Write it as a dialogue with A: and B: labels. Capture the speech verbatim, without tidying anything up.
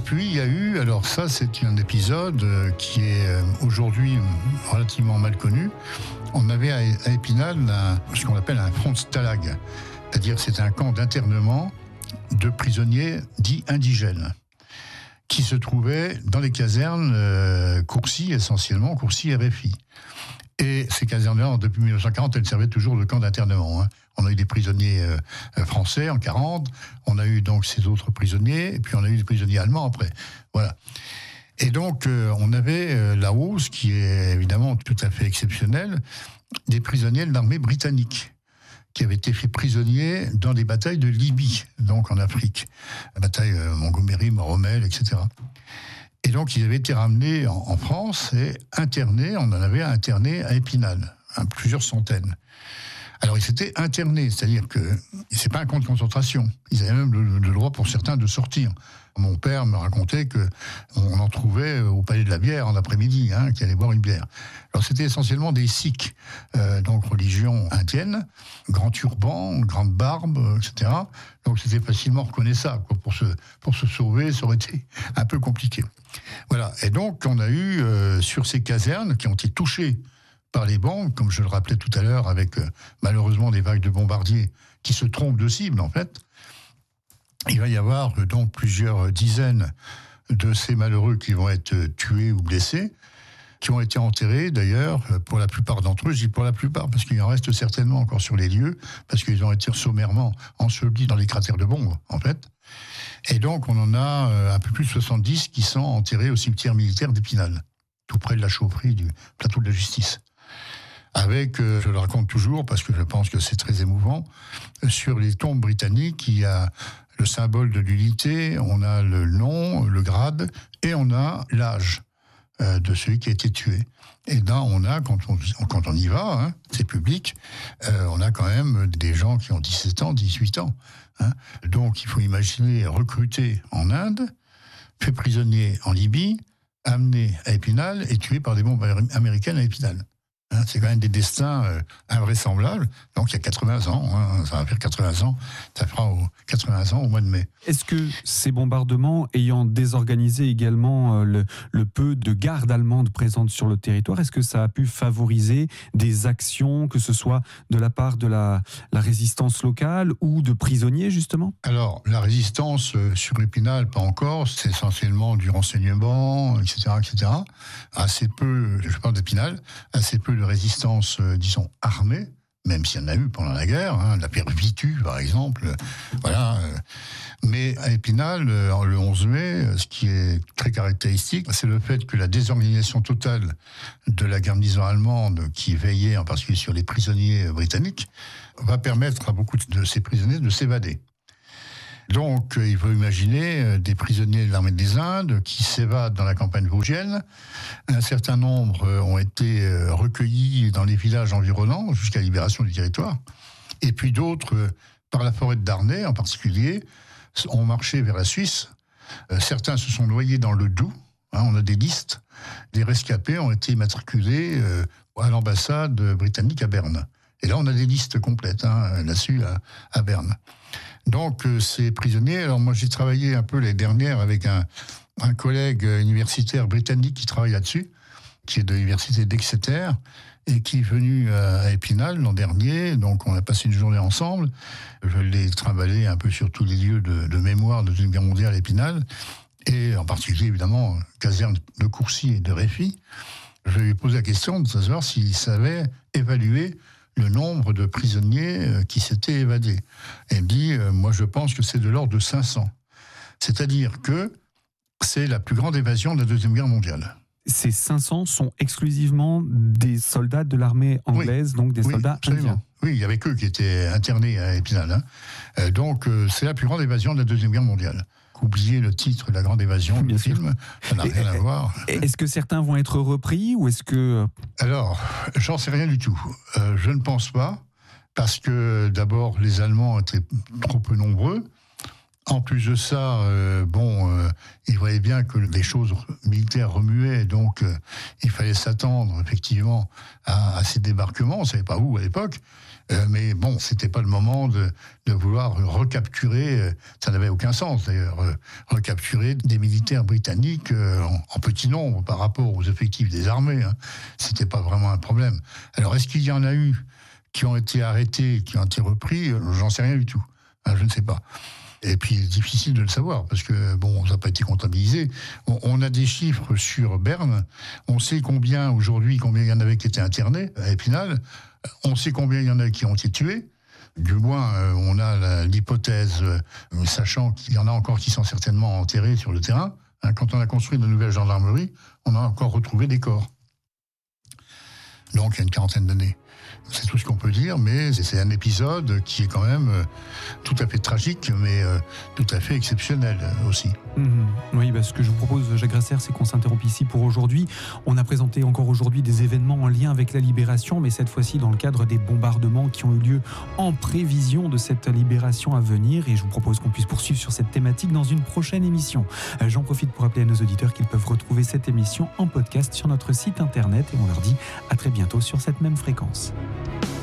A: puis il y a eu, alors ça c'est un épisode qui est aujourd'hui relativement mal connu. On avait à Épinal un, ce qu'on appelle un front stalag, c'est-à-dire c'est un camp d'internement de prisonniers dits indigènes, qui se trouvait dans les casernes euh, Courcy, essentiellement, Courcy R F I. Et ces casernes-là, depuis mille neuf cent quarante, elles servaient toujours de camp d'internement. Hein. On a eu des prisonniers euh, français en quarante, on a eu donc ces autres prisonniers, et puis on a eu des prisonniers allemands après. Voilà. Et donc, euh, on avait euh, là-haut, ce qui est évidemment tout à fait exceptionnel, des prisonniers de l'armée britannique, qui avaient été faits prisonniers dans des batailles de Libye, donc en Afrique. La bataille euh, Montgomery, Moromel, et cetera. Et donc, ils avaient été ramenés en, en France et internés, on en avait interné à Épinal, hein, plusieurs centaines. Alors, ils s'étaient internés, c'est-à-dire que c'est pas un camp de concentration. Ils avaient même le, le droit pour certains de sortir. Mon père me racontait que on en trouvait au Palais de la Bière en après-midi, hein, qui allaient boire une bière. Alors, c'était essentiellement des Sikhs, euh, donc religion indienne, grand turban, grande barbe, et cetera. Donc, c'était facilement reconnaissable, quoi. Pour se, pour se sauver, ça aurait été un peu compliqué. Voilà. Et donc, on a eu, euh, sur ces casernes, qui ont été touchées par les bombes, comme je le rappelais tout à l'heure, avec euh, malheureusement des vagues de bombardiers qui se trompent de cible, en fait. Il va y avoir euh, donc plusieurs dizaines de ces malheureux qui vont être euh, tués ou blessés, qui ont été enterrés, d'ailleurs, euh, pour la plupart d'entre eux. Je dis pour la plupart, parce qu'il en reste certainement encore sur les lieux, parce qu'ils ont été sommairement ensevelis dans les cratères de bombes, en fait. Et donc, on en a euh, un peu plus de soixante-dix qui sont enterrés au cimetière militaire d'Épinal, tout près de la chaufferie du plateau de la Justice. Avec, euh, je le raconte toujours, parce que je pense que c'est très émouvant, sur les tombes britanniques, il y a le symbole de l'unité, on a le nom, le grade, et on a l'âge euh, de celui qui a été tué. Et là, on a, quand on, quand on y va, hein, c'est public, euh, on a quand même des gens qui ont dix-sept ans, dix-huit ans. Hein. Donc, il faut imaginer recruter en Inde, fait prisonnier en Libye, amené à Épinal et tué par des bombes américaines à Épinal. Hein, c'est quand même des destins euh, invraisemblables. Donc il y a quatre-vingts ans, hein, ça va faire quatre-vingts ans, ça fera au, quatre-vingts ans au mois de mai.
B: Est-ce que ces bombardements ayant désorganisé également euh, le, le peu de gardes allemandes présentes sur le territoire, est-ce que ça a pu favoriser des actions, que ce soit de la part de la, la résistance locale ou de prisonniers justement ?
A: Alors la résistance euh, sur Épinal, pas encore, c'est essentiellement du renseignement, et cetera, et cetera. Assez peu, je parle d'Épinal, assez peu de résistance, euh, disons, armée, même s'il y en a eu pendant la guerre, hein, la pierre Vitu, par exemple, euh, voilà. Euh, mais à Épinal, euh, le onze mai, ce qui est très caractéristique, c'est le fait que la désorganisation totale de la garnison allemande, qui veillait en particulier sur les prisonniers britanniques, va permettre à beaucoup de ces prisonniers de s'évader. Donc, il faut imaginer des prisonniers de l'armée des Indes qui s'évadent dans la campagne vosgienne. Un certain nombre ont été recueillis dans les villages environnants jusqu'à la libération du territoire. Et puis d'autres, par la forêt de Darney en particulier, ont marché vers la Suisse. Certains se sont noyés dans le Doubs. On a des listes. Des rescapés ont été immatriculés à l'ambassade britannique à Berne. Et là, on a des listes complètes hein, là-dessus à, à Berne. Donc, euh, ces prisonniers, alors moi j'ai travaillé un peu l'année dernière avec un, un collègue universitaire britannique qui travaille là-dessus, qui est de l'université d'Exeter, et qui est venu à Épinal l'an dernier, donc on a passé une journée ensemble. Je l'ai trimballé un peu sur tous les lieux de, de mémoire de la Deuxième Guerre mondiale à Épinal, et en particulier évidemment, caserne de Courcy et de Réfy. Je lui ai posé la question de savoir s'il savait évaluer le nombre de prisonniers qui s'étaient évadés. Et il me dit, euh, moi je pense que c'est de l'ordre de cinq cents. C'est-à-dire que c'est la plus grande évasion de la Deuxième Guerre mondiale.
B: Ces cinq cents sont exclusivement des soldats de l'armée anglaise, oui, donc des
A: oui,
B: soldats
A: absolument.
B: indiens.
A: Oui, il y avait qu'eux qui étaient internés à Épinal. Hein. Euh, donc euh, c'est la plus grande évasion de la Deuxième Guerre mondiale. Oubliez le titre, La Grande Évasion, du film, ça n'a rien à voir.
B: Est-ce que certains vont être repris ou est-ce que...
A: Alors, j'en sais rien du tout. Euh, je ne pense pas, parce que d'abord, les Allemands étaient trop peu nombreux, En plus de ça, euh, bon, euh, il voyait bien que les choses militaires remuaient, donc euh, il fallait s'attendre effectivement à, à ces débarquements. On ne savait pas où à l'époque, euh, mais bon, c'était pas le moment de, de vouloir recapturer. Euh, ça n'avait aucun sens d'ailleurs, euh, recapturer des militaires britanniques euh, en, en petit nombre par rapport aux effectifs des armées. Hein. C'était pas vraiment un problème. Alors, est-ce qu'il y en a eu qui ont été arrêtés, qui ont été repris? J'en sais rien du tout. Hein, je ne sais pas. Et puis, c'est difficile de le savoir, parce que, bon, ça n'a pas été comptabilisé. On, on a des chiffres sur Berne. On sait combien, aujourd'hui, combien il y en avait qui étaient internés à Épinal. On sait combien il y en a qui ont été tués. Du moins, euh, on a la, l'hypothèse, euh, sachant qu'il y en a encore qui sont certainement enterrés sur le terrain. Hein, quand on a construit de nouvelles gendarmeries, on a encore retrouvé des corps. Donc, il y a une quarantaine d'années. C'est tout ce qu'on peut dire, mais c'est un épisode qui est quand même euh, tout à fait tragique, mais euh, tout à fait exceptionnel euh, aussi.
B: Mmh. Oui, bah, ce que je vous propose, Jacques Grasser, c'est qu'on s'interrompe ici pour aujourd'hui. On a présenté encore aujourd'hui des événements en lien avec la libération, mais cette fois-ci dans le cadre des bombardements qui ont eu lieu en prévision de cette libération à venir. Et je vous propose qu'on puisse poursuivre sur cette thématique dans une prochaine émission. J'en profite pour rappeler à nos auditeurs qu'ils peuvent retrouver cette émission en podcast sur notre site internet, et on leur dit à très bientôt sur cette même fréquence.